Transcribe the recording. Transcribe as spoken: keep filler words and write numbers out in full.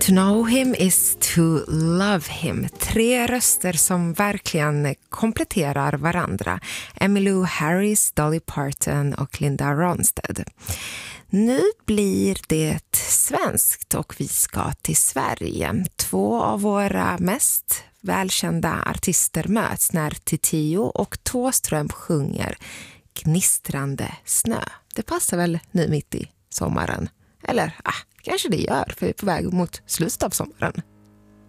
To know him is to love him. Tre röster som verkligen kompletterar varandra. Emmylou Harris, Dolly Parton och Linda Ronstadt. Nu blir det svenskt och vi ska till Sverige. Två av våra mest välkända artister möts när Titiyo och Thåström sjunger Gnistrande snö. Det passar väl nu mitt i sommaren? Eller, ah, kanske det gör, för vi är på väg mot slutet av sommaren.